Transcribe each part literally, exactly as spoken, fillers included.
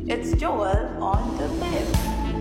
It's Joel on the web.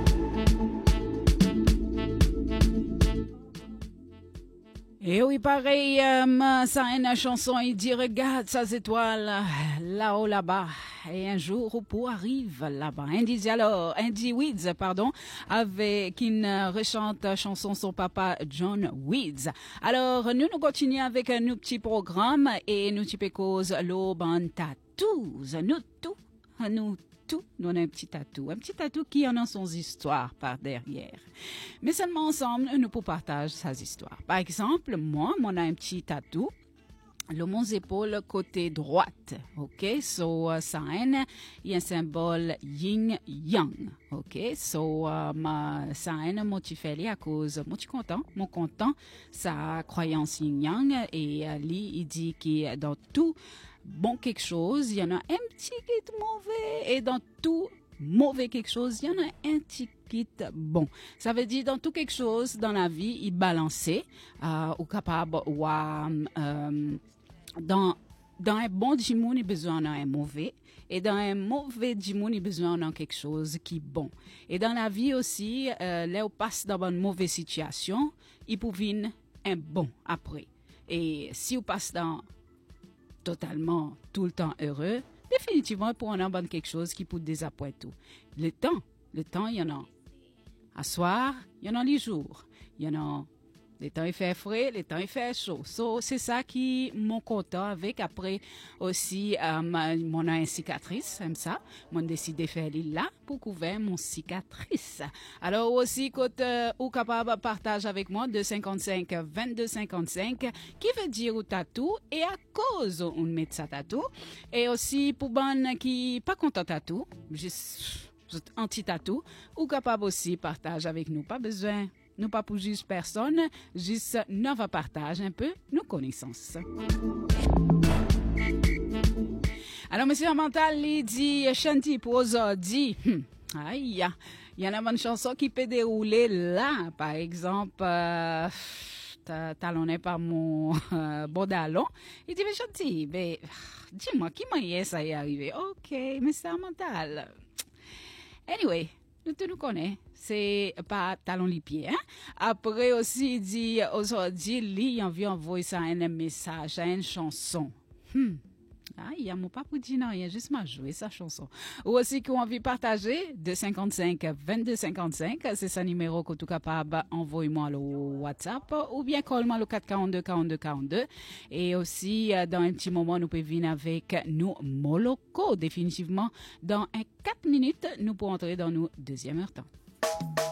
Et oui, pareil, euh, ça a une chanson, il dit, regarde ces étoiles, là-haut, là-bas. Et un jour, Repos arrive là-bas. Andy alors, Andy Weeds, pardon, avec une rechante chanson son papa John Weeds. Alors, nous, nous continuons avec nos petits programmes et nous petits cause l'Aube tatous. Nous tout, nous tout, nous avons un petit tatou. Un petit tatou qui en a son histoire par derrière. Mais seulement ensemble, nous pouvons partager sa histoire. Par exemple, moi, moi, on a un petit tatou. Le mon épaule côté droite, ok, so uh, ça il y a un symbole yin yang, ok, so uh, ma ça mon tu fais à cause mon tu content, mon content sa croyance yin yang et uh, lui il dit que dans tout bon quelque chose il y en a un petit qui est mauvais et dans tout mauvais quelque chose il y en a un petit bon. Ça veut dire dans tout quelque chose dans la vie, il balancer euh, ou capable ou euh, dans dans un bon djimoun, il besoin d'un mauvais et dans un mauvais djimoun, il besoin d'un quelque chose qui est bon. Et dans la vie aussi, euh, là où passe dans une mauvaise situation, il peut venir un bon après. Et si on passe dans totalement tout le temps heureux, définitivement pour en avoir quelque chose qui peut désappointer tout. Le temps, le temps, il y en a. À soir, il y en a les jours. Il y en a les temps il fait frais, les temps il fait chaud. So, c'est ça qui mon content avec. Après aussi, euh, mon a une cicatrice, comme ça. Mon décide de faire là pour couvrir mon cicatrice. Alors aussi, quand euh, ou capable de partager avec moi deux cinquante-cinq vingt-deux cinquante-cinq, qui veut dire au tatou et à cause on met sa tatou. Et aussi pour bonne qui pas content tatou, juste anti-tatou, ou capable aussi partager avec nous. Pas besoin, nous pas pour juste personne, juste nous va partager un peu nos connaissances. Alors, monsieur Mental, il dit, chanty pour aujourd'hui. Hmm. Aïe, il y en a une chanson qui peut dérouler là, par exemple, euh, talonné par mon euh, Bodalon. Il dit, mais chanty, mais, dis-moi, qui m'a ça y est arrivé? Ok, monsieur Mental. Anyway, nous te nous connaissons, c'est pas talon les pieds. Hein? Après aussi, il dit, aujourd'hui, lui, il envie envoyer ça un message, une chanson. Hmm. Ah, il y a mon pas pour dire non, il y a juste m'a joué sa chanson. Ou aussi qu'on envie partager, deux cinquante-cinq vingt-deux cinquante-cinq, c'est sa numéro que tu capable envoyer-moi le WhatsApp ou bien call-moi le quatre quarante-deux quarante-deux quarante-deux. Et aussi, dans un petit moment, nous pouvons venir avec nous Moloko, définitivement. Dans un quatre minutes, nous pouvons entrer dans nos deuxième heure temps.